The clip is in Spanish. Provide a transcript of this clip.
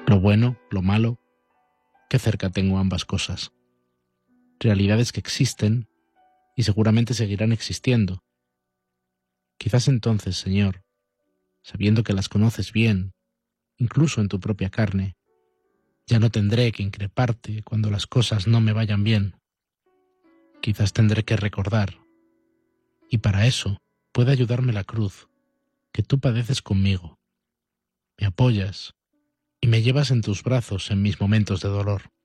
Lo bueno, lo malo, qué cerca tengo ambas cosas. Realidades que existen y seguramente seguirán existiendo. Quizás entonces, Señor, sabiendo que las conoces bien, incluso en tu propia carne, ya no tendré que increparte cuando las cosas no me vayan bien. Quizás tendré que recordar, y para eso puede ayudarme la cruz, que tú padeces conmigo, me apoyas y me llevas en tus brazos en mis momentos de dolor.